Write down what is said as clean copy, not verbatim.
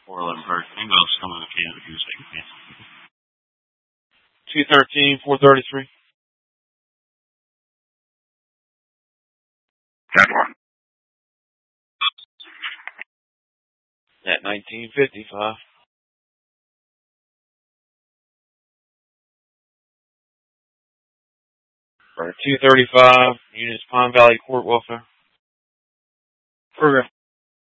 411 Park. Bingos coming to Canada Goose Egg cancel. 213, 433. That one. At 1955. For 235, units Pine Valley Court Welfare. Okay.